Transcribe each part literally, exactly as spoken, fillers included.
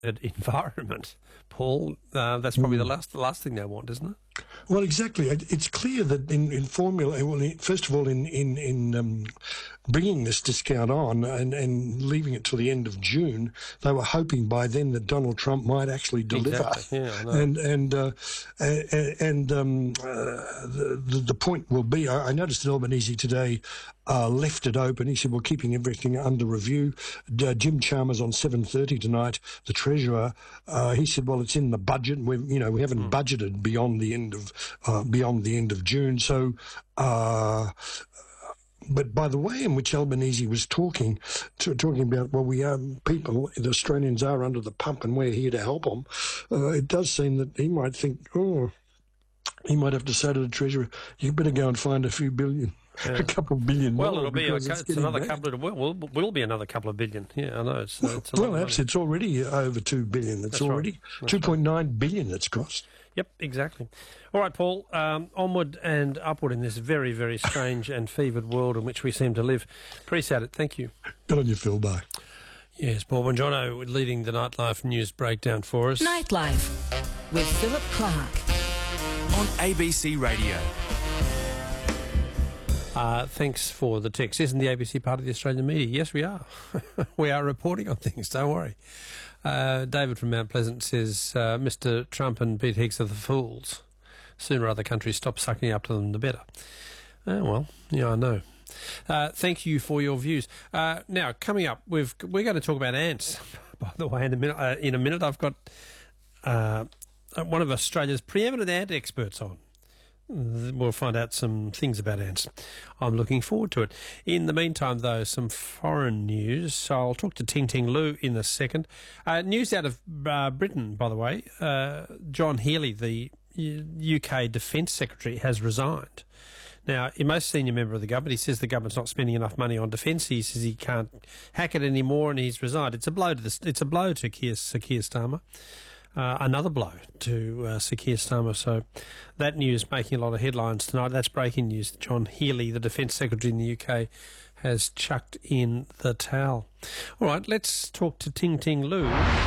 environment, Paul, uh, that's probably mm. the last the last thing they want, isn't it? Well, exactly. It's clear that in, in formula, well, first of all, in in, in um, bringing this discount on and, and leaving it till the end of June, they were hoping by then that Donald Trump might actually deliver. Exactly. Yeah, I know. And and uh, and um, uh, the the point will be, I, I noticed that Albanese today uh, left it open. He said, "We're keeping everything under review." Uh, Jim Chalmers on seven thirty tonight, the Treasurer, uh, he said, "Well, it's in the budget. We you know we haven't mm. budgeted beyond the end of uh, beyond the end of June." So. Uh, But by the way in which Albanese was talking, to, talking about, well, we are people, the Australians are under the pump and we're here to help them, uh, it does seem that he might think, oh, he might have to say to the Treasurer, you better go and find a few billion, yeah. a couple of billion well, more. It'll be a, it's, it's another bad. couple of, will, will be another couple of billion. Yeah, I know. It's, well, it's a well actually, it's already over two billion. It's That's already right. two point nine right. billion it's cost. Yep, exactly. All right, Paul, um, onward and upward in this very, very strange and fevered world in which we seem to live. Appreciate it. Thank you. Good on you, Phil. Bye. Yes, Paul Bongiorno leading the Nightlife News breakdown for us. Nightlife with Philip Clark on A B C Radio. Uh, thanks for the text. Isn't the A B C part of the Australian media? Yes, we are. We are reporting on things, don't worry. Uh, David from Mount Pleasant says, uh, Mister Trump and Pete Higgs are the fools. Sooner other countries stop sucking up to them, the better. Oh, well, yeah, I know. Uh, thank you for your views. Uh, now, coming up, we've, we're going to talk about ants. By the way, in a minute, uh, in a minute I've got uh, one of Australia's preeminent ant experts on. We'll find out some things about ants. I'm looking forward to it. In the meantime, though, some foreign news. I'll talk to Ting Ting Lu in a second. Uh, news out of uh, Britain, by the way. Uh, John Healey, the U K Defence Secretary, has resigned. Now, a most senior member of the government, he says the government's not spending enough money on defence. He says he can't hack it anymore, and he's resigned. It's a blow to the, it's a blow to Keir, Sir Keir Starmer. Uh, another blow to uh, Sir Keir Starmer. So that news making a lot of headlines tonight. That's breaking news. John Healey, the Defence Secretary in the U K, has chucked in the towel. All right, let's talk to Ting Ting Lu.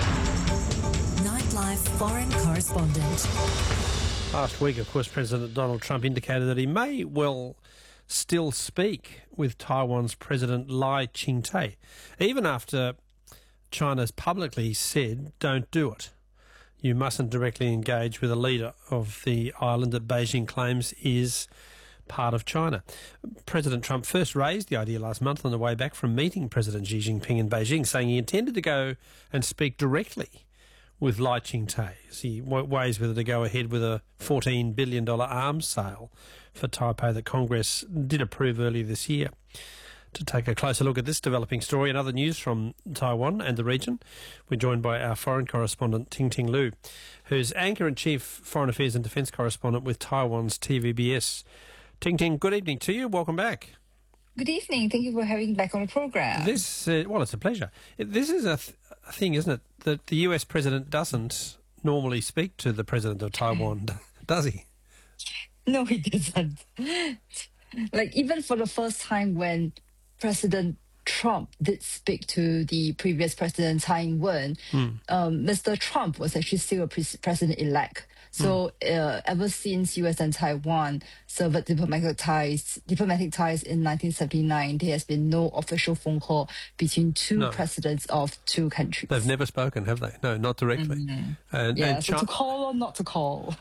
Nightlife foreign correspondent. Last week, of course, President Donald Trump indicated that he may well still speak with Taiwan's President Lai Ching-te, even after China's publicly said, don't do it. You mustn't directly engage with a leader of the island that Beijing claims is part of China. President Trump first raised the idea last month on the way back from meeting President Xi Jinping in Beijing, saying he intended to go and speak directly with Lai Ching-te as he weighs whether to go ahead with a fourteen billion dollars arms sale for Taipei that Congress did approve earlier this year. To take a closer look at this developing story and other news from Taiwan and the region, we're joined by our foreign correspondent, Ting Ting Lu, who's Anchor-in-Chief Foreign Affairs and Defence Correspondent with Taiwan's T V B S. Ting Ting, good evening to you. Welcome back. Good evening. Thank you for having me back on the programme. This, uh, well, it's a pleasure. This is a, th- a thing, isn't it, that the U S President doesn't normally speak to the President of Taiwan, does he? No, he doesn't. Like, even for the first time when President Trump did speak to the previous president, Tsai Ing-wen, mm. um, Mister Trump was actually still a pre- president-elect. So mm. uh, ever since U S and Taiwan severed diplomatic ties, diplomatic ties in nineteen seventy-nine, there has been no official phone call between two no. presidents of two countries. They've never spoken, have they? No, not directly. Mm-hmm. And, yeah, and so Chi- to call or not to call.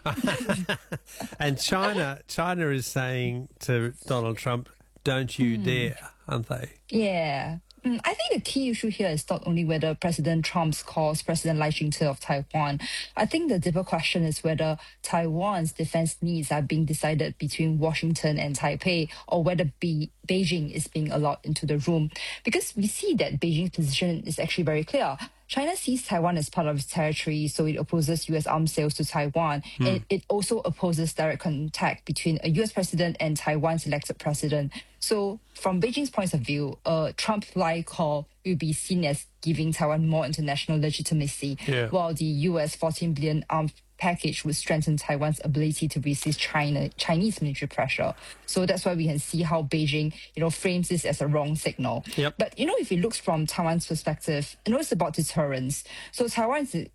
And China, China is saying to Donald Trump, don't you mm. dare, aren't they? Yeah. Mm, I think the key issue here is not only whether President Trump calls President Lai Ching-te of Taiwan. I think the deeper question is whether Taiwan's defense needs are being decided between Washington and Taipei, or whether Be- Beijing is being allowed into the room. Because we see that Beijing's position is actually very clear. China sees Taiwan as part of its territory, so it opposes U S arms sales to Taiwan. Hmm. And it also opposes direct contact between a U S president and Taiwan's elected president. So from Beijing's point of view, a Trump-like call it would be seen as giving Taiwan more international legitimacy, Yeah. while the U S fourteen billion arms package would strengthen Taiwan's ability to resist China Chinese military pressure. So that's why we can see how Beijing, you know, frames this as a wrong signal. Yep. But you know, if it looks from Taiwan's perspective, you know, it's about deterrence. So Taiwan is